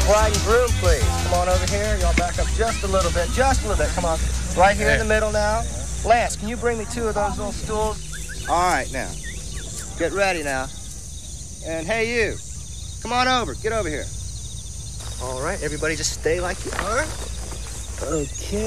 bride and groom, please. Come on over here. Y'all back up just a little bit. Just a little bit. Come on. Right here in the middle now. Lance, can you bring me 2 of those little stools? All right, now. Get ready now. And hey, you. Come on over. Get over here. All right, everybody just stay like you are. Okay.